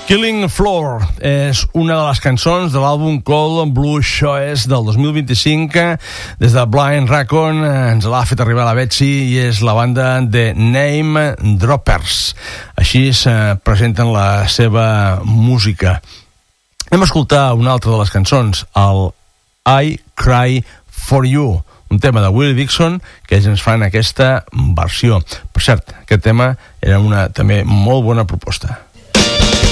Killing Floor és una de les cançons de l'àlbum Cold Blue Shoes del 2025. Des de Blind Raccoon ens l'ha fet arribar la Betsy i és la banda de Name Droppers. Així es presenten la seva música. Anem a escoltar una altra de les cançons, el I Cry For You, un tema de Willie Dixon que ells ens fan aquesta versió. Per cert, aquest tema era una també molt bona proposta.